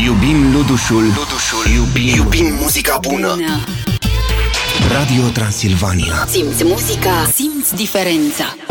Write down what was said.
Iubim Ludușul. Iubim muzica bună. Radio Transilvania. Simți muzica, simți diferența.